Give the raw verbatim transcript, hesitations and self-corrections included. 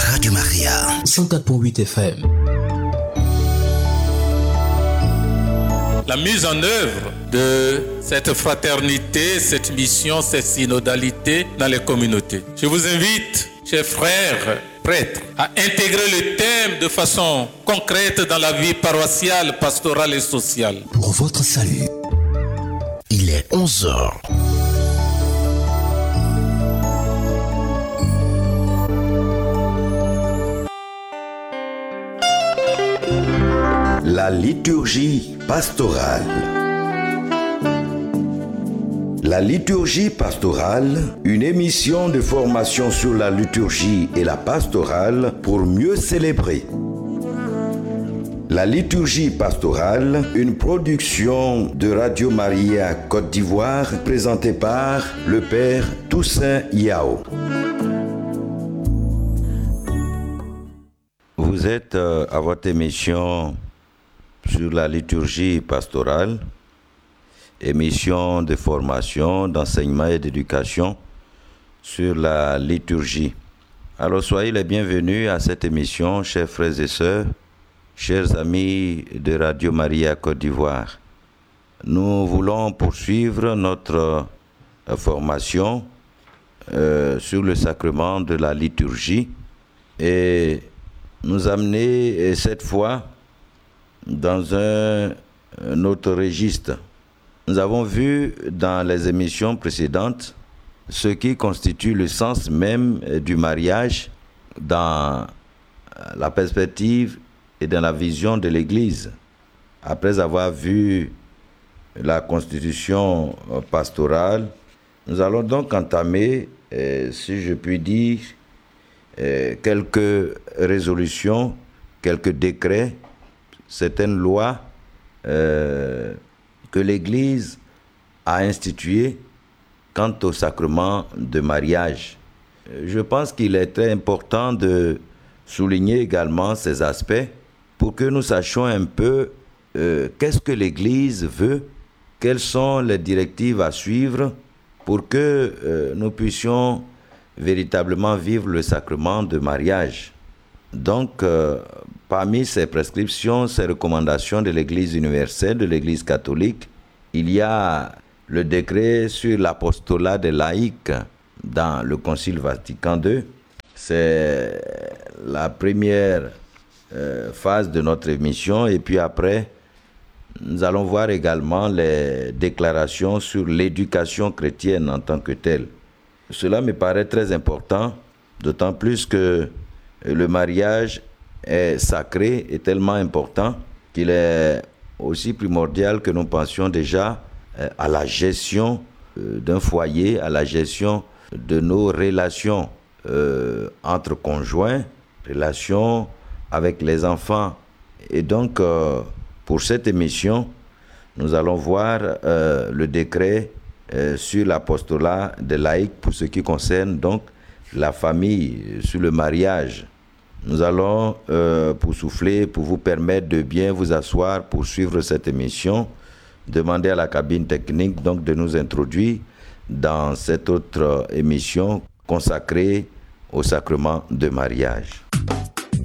Radio Maria, cent quatre virgule huit F M. La mise en œuvre de cette fraternité, cette mission, cette synodalité dans les communautés. Je vous invite, chers frères prêtres, à intégrer le thème de façon concrète dans la vie paroissiale, pastorale et sociale. Pour votre salut, il est onze heures. La liturgie pastorale. La liturgie pastorale, une émission de formation sur la liturgie et la pastorale pour mieux célébrer. La liturgie pastorale, une production de Radio Maria Côte d'Ivoire, présentée par le Père Toussaint Yao. Vous êtes euh, à votre émission sur la liturgie pastorale, émission de formation, d'enseignement et d'éducation sur la liturgie. Alors soyez les bienvenus à cette émission, chers frères et sœurs, chers amis de Radio Maria Côte d'Ivoire. Nous voulons poursuivre notre euh, formation euh, sur le sacrement de la liturgie et nous amener cette fois dans un, un autre registre. Nous avons vu dans les émissions précédentes ce qui constitue le sens même du mariage dans la perspective et dans la vision de l'Église. Après avoir vu la constitution pastorale, nous allons donc entamer, eh, si je puis dire, eh, quelques résolutions, quelques décrets, certaines lois euh, que l'Église a instituées quant au sacrement de mariage. Je pense qu'il est très important de souligner également ces aspects pour que nous sachions un peu euh, qu'est-ce que l'Église veut, quelles sont les directives à suivre pour que euh, nous puissions véritablement vivre le sacrement de mariage. Donc, euh, parmi ces prescriptions, ces recommandations de l'Église universelle, de l'Église catholique, il y a le décret sur l'apostolat des laïcs dans le Concile Vatican deux. C'est la première euh, phase de notre émission. Et puis après, nous allons voir également les déclarations sur l'éducation chrétienne en tant que telle. Cela me paraît très important, d'autant plus que le mariage est sacré et tellement important qu'il est aussi primordial que nous pensions déjà à la gestion d'un foyer, à la gestion de nos relations euh, entre conjoints, relations avec les enfants. Et donc, euh, pour cette émission, nous allons voir euh, le décret euh, sur l'apostolat des laïcs pour ce qui concerne donc la famille, sur le mariage. Nous allons, euh, pour souffler, pour vous permettre de bien vous asseoir pour suivre cette émission, demander à la cabine technique donc de nous introduire dans cette autre émission consacrée au sacrement de mariage.